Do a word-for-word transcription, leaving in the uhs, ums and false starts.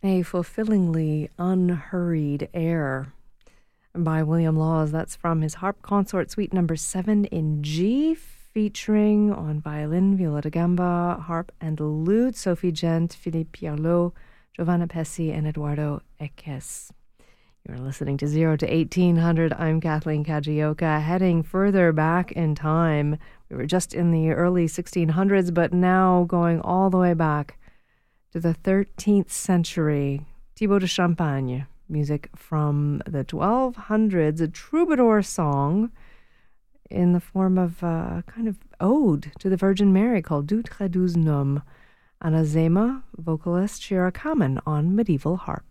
A fulfillingly unhurried air by William Laws. That's from his Harp Consort Suite number seven in G, featuring on violin, viola da gamba, harp and lute, Sophie Gent, Philippe Pierlot, Giovanna Pesci, and Eduardo Eques. You're listening to zero to eighteen hundred. I'm Kathleen Kajioka. Heading further back in time, we were just in the early sixteen hundreds, but now going all the way back to the thirteenth century. Thibaut de Champagne, music from the twelve hundreds, a troubadour song in the form of a kind of ode to the Virgin Mary called Du Très Doux Nom. Anna Zema, vocalist, Shira Kamen on medieval harp.